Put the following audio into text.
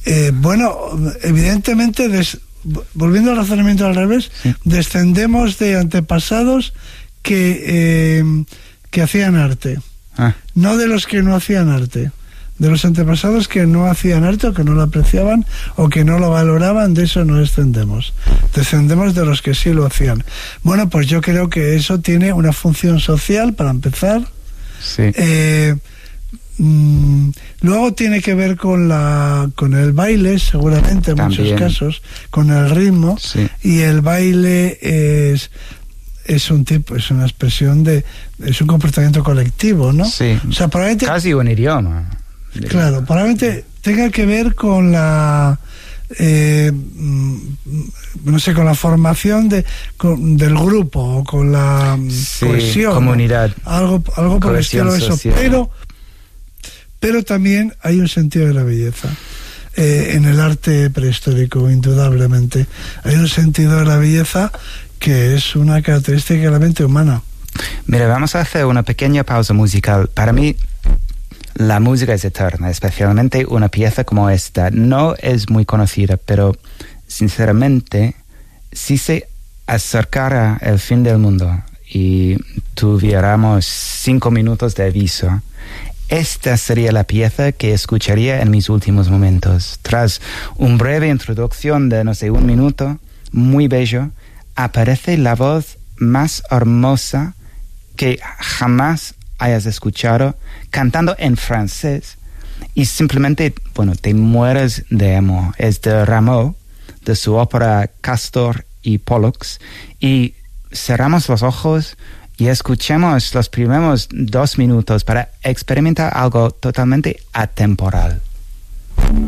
Bueno, evidentemente, volviendo al razonamiento al revés, sí, descendemos de antepasados que hacían arte, no de los que no hacían arte. De los antepasados que no hacían arte o que no lo apreciaban o que no lo valoraban, de eso no descendemos. Descendemos de los que sí lo hacían. Bueno, pues yo creo que eso tiene una función social, para empezar. Sí. Luego tiene que ver con el baile, seguramente, en también, muchos casos, con el ritmo. Sí. Y el baile es una expresión es un comportamiento colectivo, ¿no? Sí. O sea, probablemente, casi un idioma. Claro, probablemente tenga que ver con la con la formación del grupo, o con la cohesión, comunidad, algo por el estilo de eso, pero también hay un sentido de la belleza en el arte prehistórico, indudablemente. Hay un sentido de la belleza que es una característica de la mente humana. Mira, vamos a hacer una pequeña pausa musical. Para mí, la música es eterna, especialmente una pieza como esta. No es muy conocida, pero sinceramente, si se acercara el fin del mundo y tuviéramos 5 minutos de aviso, esta sería la pieza que escucharía en mis últimos momentos. Tras una breve introducción de, 1 minuto, muy bello, aparece la voz más hermosa que jamás hayas escuchado, cantando en francés, y simplemente, te mueres de amor. Es de Rameau, de su ópera Castor y Pollux, y cerramos los ojos y escuchemos los primeros 2 minutos para experimentar algo totalmente atemporal.